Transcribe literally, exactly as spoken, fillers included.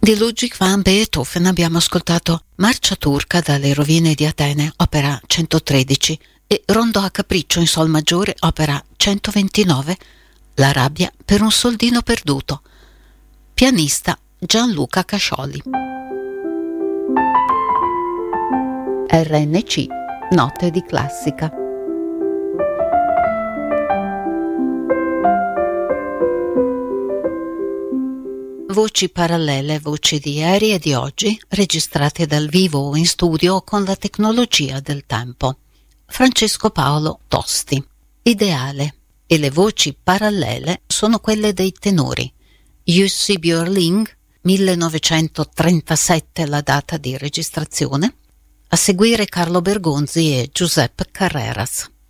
Di Ludwig van Beethoven abbiamo ascoltato Marcia turca dalle rovine di Atene, opera centotredici, e Rondò a capriccio in sol maggiore, opera centoventinove, La rabbia per un soldino perduto. Pianista Gianluca Cascioli. R N C, note di classica. Voci parallele, voci di ieri e di oggi, registrate dal vivo o in studio con la tecnologia del tempo. Francesco Paolo Tosti. Ideale. E le voci parallele sono quelle dei tenori. Jussi Björling, millenovecentotrentasette la data di registrazione. A seguire Carlo Bergonzi e Giuseppe Carreras.